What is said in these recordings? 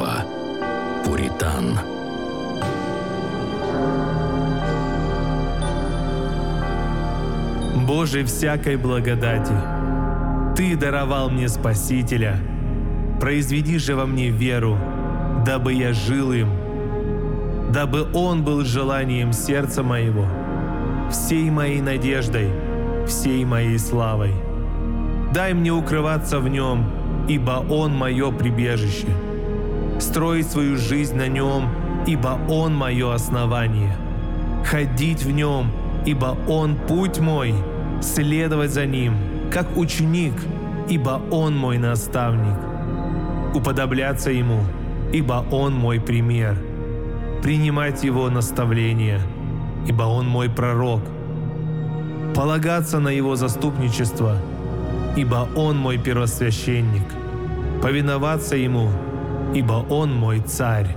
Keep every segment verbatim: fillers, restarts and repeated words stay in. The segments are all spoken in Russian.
Царство. Пуритан. Боже всякой благодати, Ты даровал мне Спасителя. Произведи же во мне веру, дабы я жил им, дабы Он был желанием сердца моего, всей моей надеждой, всей моей славой. Дай мне укрываться в Нем, ибо Он мое прибежище, строить свою жизнь на Нем, ибо Он мое основание, ходить в Нем, ибо Он путь мой, следовать за Ним, как ученик, ибо Он мой наставник, уподобляться Ему, ибо Он мой пример, принимать Его наставления, ибо Он мой пророк, полагаться на Его заступничество, ибо Он мой первосвященник, повиноваться Ему, ибо Он мой царь.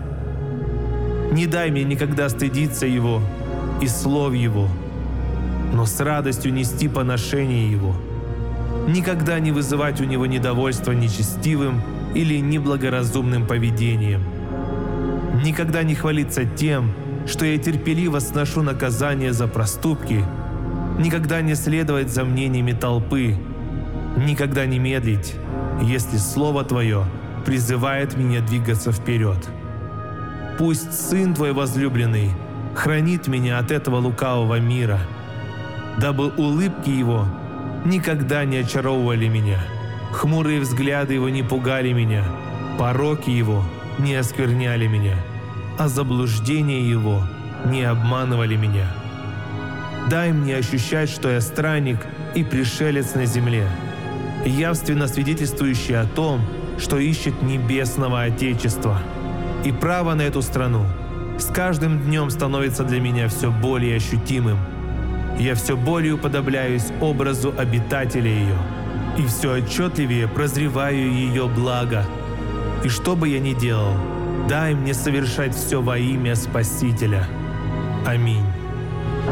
Не дай мне никогда стыдиться Его и слов Его, но с радостью нести поношение Его, никогда не вызывать у Него недовольства нечестивым или неблагоразумным поведением, никогда не хвалиться тем, что я терпеливо сношу наказание за проступки, никогда не следовать за мнениями толпы, никогда не медлить, если Слово Твое призывает меня двигаться вперед. Пусть Сын Твой возлюбленный хранит меня от этого лукавого мира, дабы улыбки Его никогда не очаровывали меня, хмурые взгляды Его не пугали меня, пороки Его не оскверняли меня, а заблуждения Его не обманывали меня. Дай мне ощущать, что я странник и пришелец на земле, явственно свидетельствующий о том, что ищет небесного Отечества. И право на эту страну с каждым днем становится для меня все более ощутимым. Я все более уподобляюсь образу обитателя ее, и все отчетливее прозреваю ее благо. И что бы я ни делал, дай мне совершать все во имя Спасителя. Аминь.